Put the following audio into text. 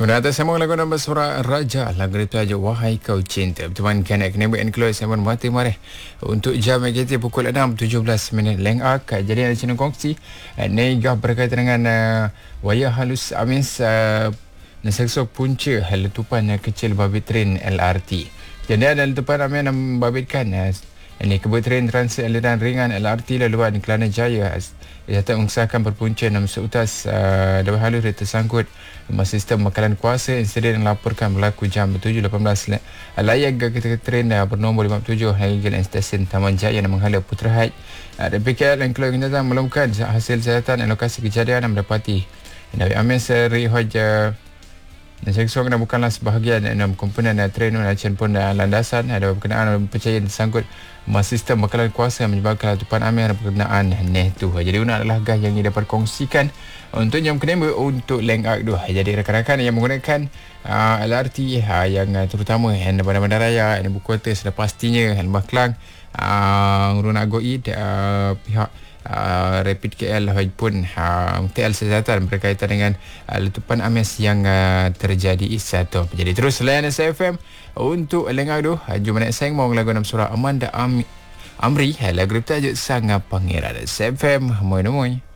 Guna atas sambung lagu nombor Suara Raja. Lagu itu aja Wahai Kau Cinta. Berteman kanak kena buat keluar Simon Mati Mareh. Untuk jam AGT pukul 6.17 minit Leng Ak. Jadi ada channel kongsi Negah berkaitan dengan wayah halus Amis Nasaksok punca letupan kecil babit train LRT. Jadi ada letupan Amin membabitkan ini kebut train trans aliran ringan LRT laluan Kelana Jaya. Ia mengesahkan berpunca 6 seutas dawai halus tersangkut sistem makanan kuasa. Insiden melaporkan berlaku jam 7.18 layak kereta train bernombor 57 Haligil stesen Taman Jaya yang menghala Putra Haid. Dan PKL yang keluar kenyataan melumkan hasil siasatan lokasi kejadian yang mendapati Nabi Amin Seri Hoja Nasyaksuang bukanlah sebahagian enam komponen train Aceh pun landasan ada berkenaan percaya tersangkut sistem bakalan kuasa menyebabkan letupan Amir berkenaan tu. Jadi ini adalah gah yang dapat kongsikan untuk jam kedua untuk Leng Ak 2. Jadi rakan-rakan yang menggunakan LRT yang terutama yang bandar-bandar raya yang ibu kota sudah pastinya Lembah Kelang, Urun Agoid, pihak Rapid KL pun TL Kesihatan berkaitan dengan letupan Amis yang terjadi satu. Jadi terus layan SFM untuk Lengadu. Jom nak sayang mau lagu dalam surah Amanda Amri lagu tajuk Sang Pangeran. SFM moy.